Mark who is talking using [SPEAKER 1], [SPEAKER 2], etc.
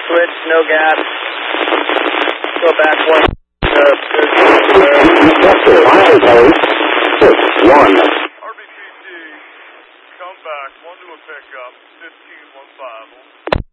[SPEAKER 1] switch, no gas. Go back one.
[SPEAKER 2] Vector, Miami, 6-1.
[SPEAKER 3] RBTC, come back, 1 to a pickup, 1515.